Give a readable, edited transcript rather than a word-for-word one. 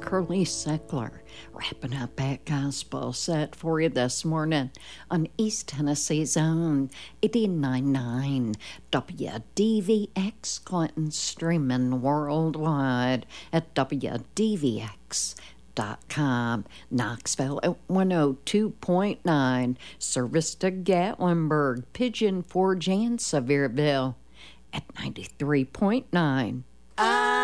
Curly Seckler, wrapping up that gospel set for you this morning on East Tennessee's own 89.9 WDVX Clinton, streaming worldwide at WDVX.com. Knoxville at 102.9, service to Gatlinburg, Pigeon Forge, and Sevierville at 93.9.